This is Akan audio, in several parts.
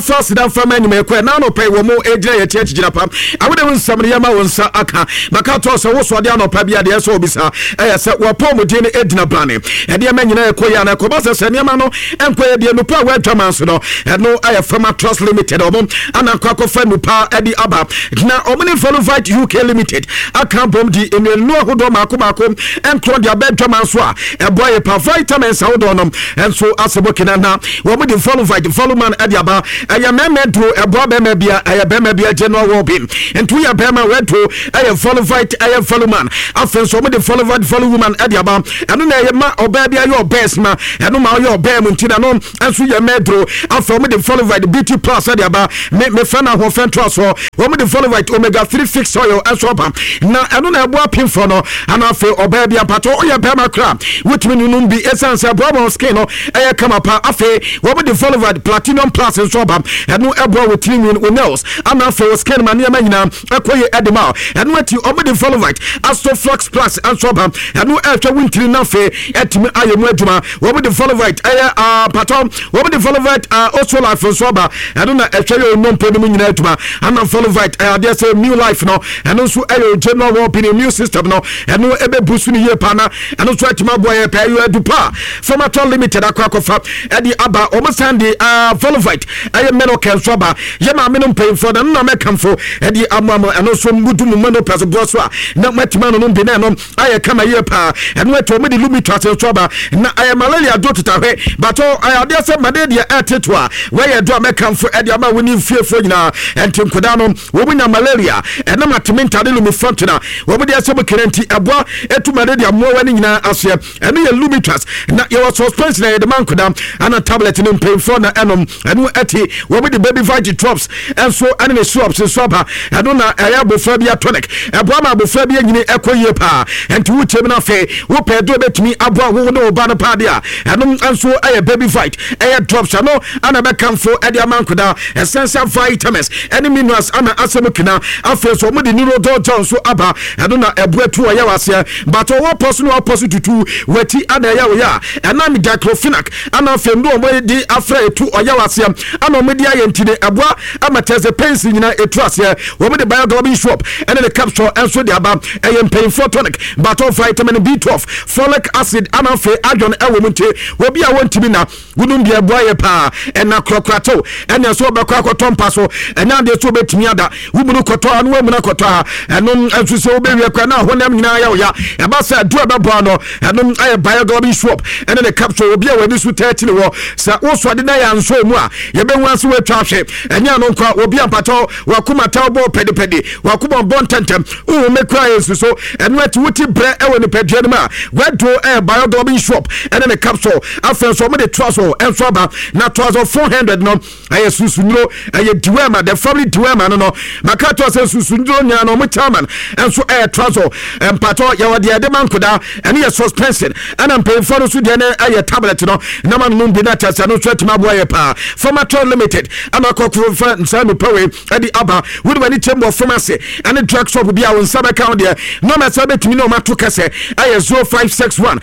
First down from any make now no pay wo mo ejire church jinapam awode won samre yama won sa aka makato so wo so de anopa bia de so obisa se wo pom de ne edina plane e de ma nyina ekoya na ko ba se nema no enkoya de no pa wa twaman so no no aye Farmer Trust Limited obom ana kwakọ fa no pa edi aba na omni follow fight UK Limited aka bom di enu no hodo mako enkro de abed twaman so a e boy pa vitamins hodo no enso asebo kinana wo mo de follow fight follow man edi aba aya memedro ebo bema bia aya bema bia general wobin entu ya bema wedro aya follow fight aya follow man afen so mo de follow fight follow woman adiaba eno na ye ma oba bia your best ma eno ma your bem ntina no enso ya medro afen mo de follow fight beauty plus adiaba me fana ho fentro so wo mo de follow fight omega 3 fix oil enso ba na eno na ebo apim for no ana afen oba bia pato oya bema kra wetimi nunum bi essence abroad skin no aya kama pa afen wo mo de follow fight platinum plus enso ba enu ebo with trim with nails ana for skin man yama nyina akoye edema enu ati omede follow right Astroflux plus and sobam enu ehwe wintiri na fe etimi ayemu aduma omede follow right patom omede follow right also life soba enu na ehwe yo no mpenu nyina aduma ana follow right there say new life no enu so ayo general opinion new system no enu ebe busu ni ye pana enu so atima boy pe ayo adupa Farmer Limited akwakofa edi aba omosande follow right aye meno kensoba yema menum pay for the no mekamfo edi amamo eno so mudu mu mano pese broso na matima no bi na no aye kama ye pa eno eto me de lumi twase soba na aye malaria do tutahwe bato aye de se made de atetwa we ye do mekamfo edi ama woni fiefo nyina enti nkoda no wo bunya malaria ena matimenta de lumi fontina wo bu de se mo kerenti aboa etu made de amwo wani nyina ase eno ye lumi twase na ye was suspense na ye de mankoda ana tablet no pay for na eno eti wo de baby vitamin drops and so anime syrups so ba eno na aya bofra bia tonic ebo ma bofra bia nyine ekoye pa enti wo tem na fe wo pe do betumi abo wo no ba no pa dia eno anso aya baby vitamin aya drops no ana be kamfo edi amankoda essential vitamins any minerals ana asemukina afi so mo de neurodol so aba eno na ebo atu aya wase but wo personal tutu wati ana aya wo ya ena mi diclofenac ana fe ndo mo di afra etu aya wase ana mo di ayentine aboa amateze pensi nyina etuase wo me de bioglobin shop ene the capsule enso de aba ayem painful tonic battle vitamin B12 folic acid anafe adon ewo munte wo bia wontimi na wunum de aboa ye pa ena krokrato ene so be kwa kotompa so ena de so betimi ada wumunu koto anu wumuna koto eno enso so be wi kwa na honam nyina ya ya e ba sa du ababo no eno ay bioglobin shop ene the capsule wo bia wani su 30 wo sa wo so de na ya nso mu a ye be wanso we twahwe enya no kwa obi ampato wakuma tawbo pedipedi wakuma bontentem o mekra yesu so eno ati wuti bre ewo ni pedie ma wedo bioglobin shop ene ne capsule afen so mo de trousseau enso aba na trousseau 400 no aye susunro aye diwema the family diwema no makato se susunro nya no mo chairman enso trousseau empato ya wade ade mankoda ene ye suspension ana mpemfo no so de ne aye tablet no na man no bi na tasa no so atima boye pa Farmer Limited ana kokro fa nsanu pawe edi aba wudi wani chamber pharmacy and drug shop bia won saba account there no ma sabe timi no mato kase aye 0561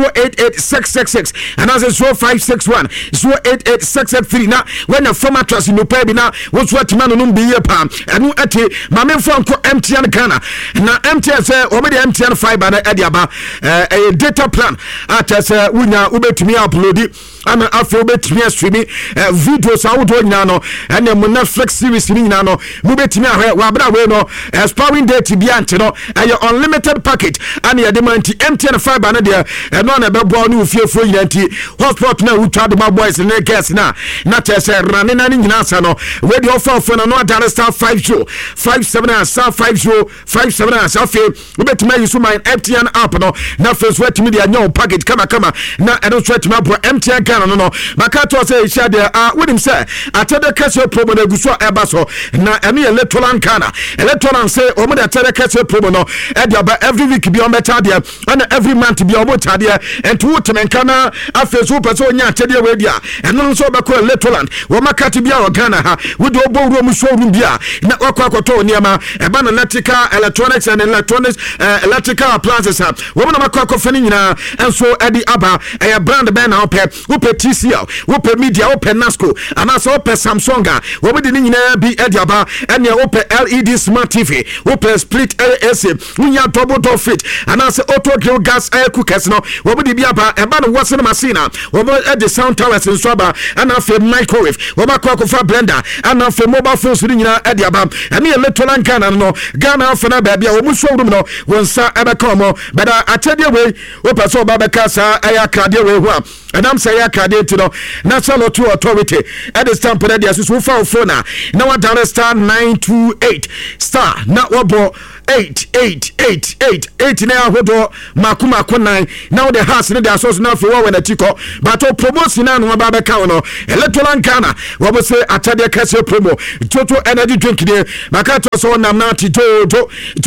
088666 and as 0561 088663 na when the Farmer Trust no pay bi na wo so atima no bi ye pa enu ati ma me fo nko MTN Ghana na MTN say o me de MTN fiber na edi aba data plan atase wunya ubetumi upload ana afro betumi streaming videos awdo nyina no ene mo Netflix series ni nyina no mo betumi ahwe wa bra we no expiring date bi ante no aye unlimited package ana ye demanti MTN fiber na de eno na bebo no fiefo nyina nti hotspot na utwa de my boys na guest na tese rane na nyina sa no we de offer na no dar star 50 57 star 50 57 star fe mo betumi use my MTN app no na first wet media nya package kama na eno so etumi abo MTN Ghana no makato say sha de with him say atede kase promo na guso eba so na eno electoral say o mo de atede kase promo no e de aba every week bi o meta de and every month bi o mo ta de and to temenka na afeso person nya atede we dia eno so be ko electoral wo makati bi a Ghana ha we do obo ro mu showroom bi a na wakwakoto niema eba na electronics and electrical appliances ha wo mo na makwakofa ni nyina enso edi aba e brand ben na ope wope TCL wope media wope Nasco anasa wope Samsung wobe di nyina bi ediaba ene wope LED smart TV wope split AC unya double door fit anasa auto grill gas air cookers no wobe di biaba eba no washing machine wobe the sound towers in swaba anafe microwave wobe kwa blender anafe mobile phones di nyina ediaba ene electronic Ghana afana baby a womu showroom no wonsa ebeka mo bada atade we wope so babeka sa aya krade we ho a Adam say ya krade ti no National Lottery Authority at the stamp that there so far phone na wa dial star 928 star na wobo 8 na hodo makuma konan now the house no the source na for when the tiko but promotion na no babeka no electoral Ghana wobo say atade kase promo Toto energy drink dey makato so nam na ti Toto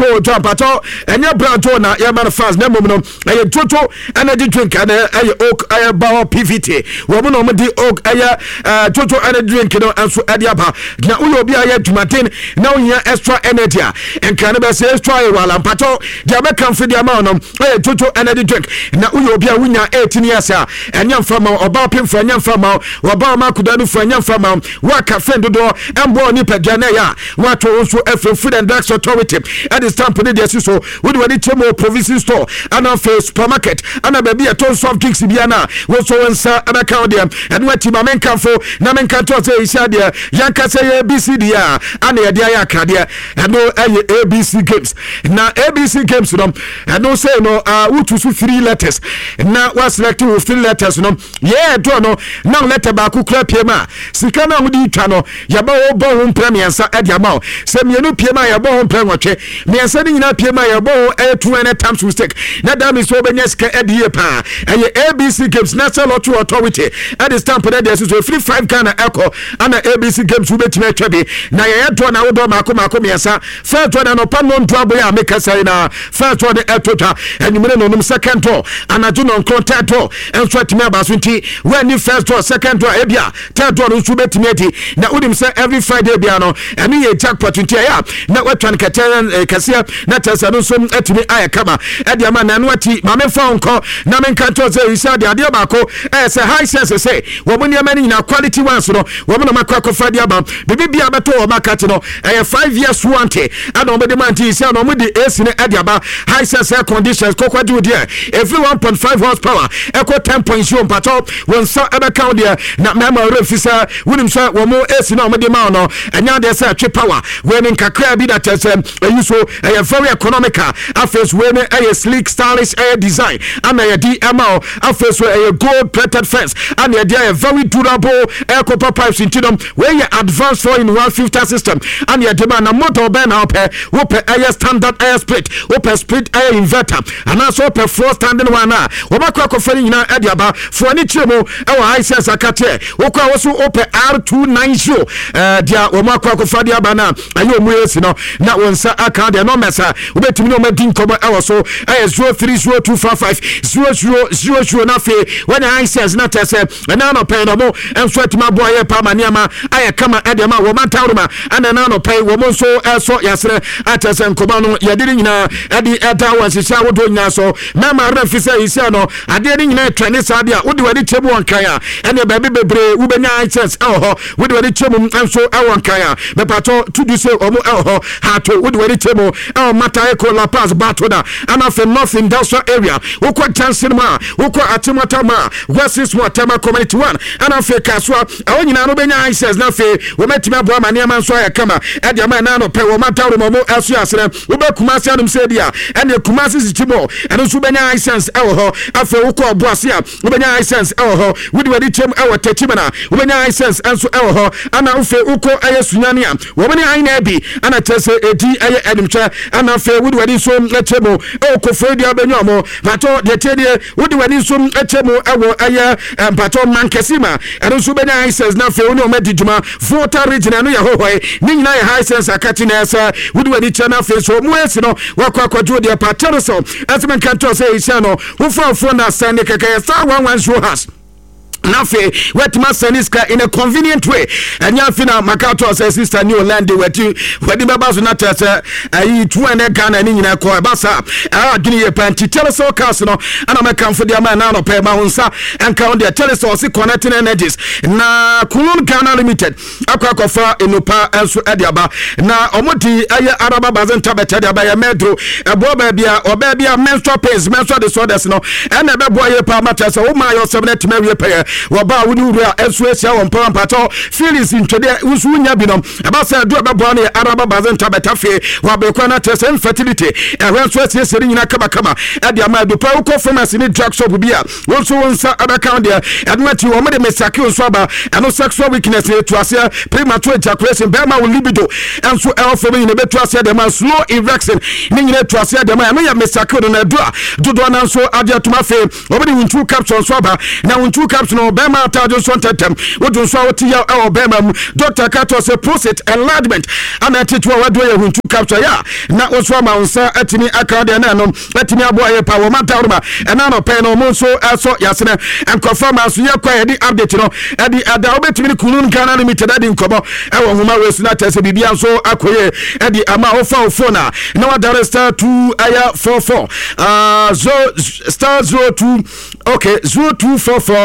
pato enya brando na ya man fans na mum no eye Toto energy drink and eye oak eye Bawa PVT wobo no mo di oak eye Toto energy drink no anso adiaba na uyo bi eye dwumaten na unya extra energy and can be say extra wala pato dia be kan fi dia ma no eye Toto energy drink na uyo bi a unya 18 years a enya fama oba pemfo enya fama oba ma kudanu fo enya fama wa ka fendo do embo ni pagana ya wato also Food and Drugs Authority at the stamp on the so we do any chemo provision store and a supermarket and a baby a ton soft drinks biana we so answer and account them and what my men can for na men can to say dia yanka say ABCD ya and the dia kadia and no ABC games na ABC games no and no say no who to 3 letters now was selecting with 3 letters no yeah do no now letter ba ku kra pema sika na wudi twa no ya ba wo bo ho premier sa adia ma se mienu piema ya bo ho prenwotwe miensa ni nyina piema ya bo 2 times mistake na da mi so benya sika edie pa ABC games National Lottery Authority at the stamp that there so free 5 Ghana echo and ABC games we betime atwabe na ya to na wo do mako miensa first one no pa no ntwabo ya make say na first one etota enumere no num second to anaju no contact to enso time abaso nti when the first to second to ebia third to no so betime ati na udim say every Friday bia no eni ye jackpot nti ya na watwan kateren kasia na tasa no so atimi ayakama ade ama na no ati ma me fa onko na me nkanto say isa de ade bako say high sense say wo mo niam ni na quality ones no wo mo na makwa kofa de aba bibia beto wo makati no 5 years warranty and no be man ti isa no mo de AC ne ade aba high sense air conditions kokwa do there every 1.5 horsepower equal 10.0 pato won so ebe count there na mama refisa wonim so wo mo AC no mo de ma no enya de say twe power when in kakra bi that is you so very economical afes when a sleek stylish air design and a DMO afes a gold plated fence and a very durable air copper pipes into them where you advanced for in 1 filter system and your demand a motor burn up open air standard air split open split air inverter and also open floor standing one wabakwa kofani na ediaba for any chemo our high sense akate okwa also open R290 dia omakwa kofadi abana ayo muyesi no na wonsa aka de no mesa ubetimi no madin komo so 0302550000 na fe when I says na tese na no pay no mo enso atima boye pa maniama aye kama edema wo mantaruma ana na no pay wo mo so eso yasre atese nkoba no yediri nyina edi eta wansisa wodo nyina so mama refisa isia no ade ni nyina twene sadia wodi wadi chebu wankaya ene baby bebre ubenya access ho wodi wadi chemu enso awankaya me pato to say omo hato wodi wadi chemu mata eko la pass batoda ana fe north industrial area wokwa Tansinma wokwa Atimotama West Motama community 1 ana fe kaswa awonyina no benya access na fe wo metime abo amane amanso ayakama ade ama na no pe wo mata wo mo asu asere wo be kumasi anum se dia ene kumasi sichimo ene so benya access ho afe wokwa oboase a wo benya access ho wodi wadi chemu tetimana wo benya access enso ho ana wo fe wokwa ayesunyane a wo benya aina bi ana tese edi aye edimcha ana fe wodi wadi so etemo okofo dia benyomo bato de tedie wodi wadi so etemo ewo aye bato mankesima eno so benya access na fe woni o medijuma voter region no ye hohoi ni nyina ye high sense akati na esa wodi wadi chana fe so muesi no wakwa kwajo de patero so asmen kanto say isa no wo fa na sande keke sa 11 show has Nafe wetma seniska in a convenient way enya fina makato as sister new land wedi baba so na tese ayi tu ene Ghana ni nyina ko basa adwene ye panti teleso cast no ana meka mfo dia ma na no pe ma hunsa enka on the teleso si connecting energies na Kulun Ghana Limited akwakofa enopa enso ediaba na omodi aye araba bazen tabete ediaba ya medro ebo ba bia menstrual pains menstrual disorders no ena bebo ye pa matasa wo ma yo 7 mewe pe waba wudi wura esuesia won pa pato feelings intode usu nya binom abasa do bebo na araba bazen tabeta fe wabekwa na tese infertility esuesia seri nyina kaba ade ama do pa uko pharmacy ni drug shop bia wonso wonsa abaka de admati wo de mesaki wonso aba eno sexual weakness to asia premature ejaculation be ma libido enso elfo be ne betu asia de ma slow erection ni nyina to asia de ma no ya mesaki no na do na nso ade atuma fe obedi wuntu capsule so aba na wuntu capsule no be ma tajo so tetem wodun so awoti ya e obema mu doctor kato se prostate enlargement ana tetu wa do ya wuntu capsule ya na oso ma unsa atini akade na no atini abo aye pa wo mataruma ena no pe no mo so aso yasene enkofa ma so ye kwa ye di update no edi ada obetimi Kulun Ghana Limited adi nkobo e wo homa wesu na tese bibia so akoye edi ama ofa phone na wa director 2 aya 44 star 02 okay 0244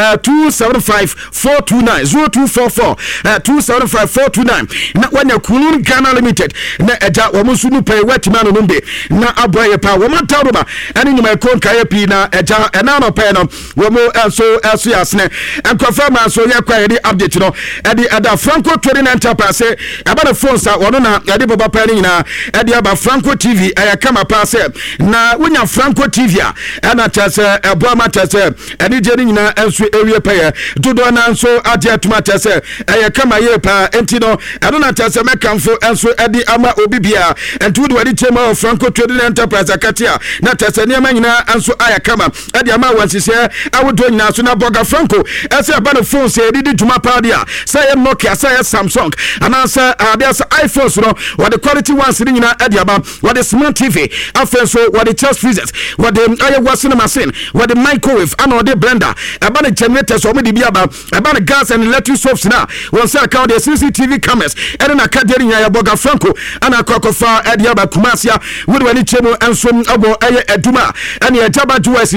275 429 0244 275 429 na wanya Kulun Ghana Limited na eja wo musu nu pay wetima no numbe na aboye pa wo mataruba eni nyuma kon kaye pi na eja ena no pay no wo mo so yasne enkofa ma so yakwa yedi update no edi ada Franco Trading Enterprise aba na phone sa wono na yedi baba pa ni na edi aba Franco TV ayakama pa se na wonya Franco TV a na tese ebo ma tese eni jeni nyina enso ewie pay dodo na nso ade atuma tese ayakama ye pa enti no ado na tese mekamfo enso edi ama obibia enti do wadi chema Franco Trading Enterprise akatia na tese ne ma nyina enso ayakama edi ama wansise awodo nyina so na boga Franco ese aba na phone se edi juma pa dia say Nokia say Samsung and answer there's iPhones no what the quality ones in edi aba what the smart TV after so what the chest freezers what the washing machine what the microwave and what the blender about the generators or maybe about the gas and electric stoves now one say account the CCTV cameras and na kaderi ya boga Franco and akokofa edi aba Kumasia with when chemo and swim abo eduma and ya jaba